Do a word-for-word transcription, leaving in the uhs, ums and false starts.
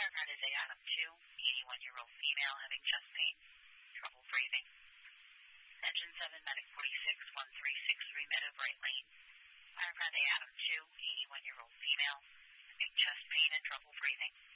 Firefighter is Adam two, eighty-one-year-old female having chest pain, trouble breathing. Engine seven, Medic forty-six, one three six three Meadow Bright Lane. Firefighter Adam two, eighty-one-year-old female having chest pain and trouble breathing.